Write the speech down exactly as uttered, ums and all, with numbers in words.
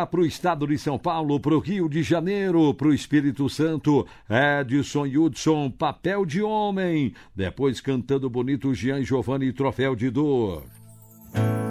lá para o estado de São Paulo, para o Rio de Janeiro, para o Espírito Santo, Edson Hudson, Papel de Homem. Depois cantando bonito, Jean Giovanni, Troféu de Dor.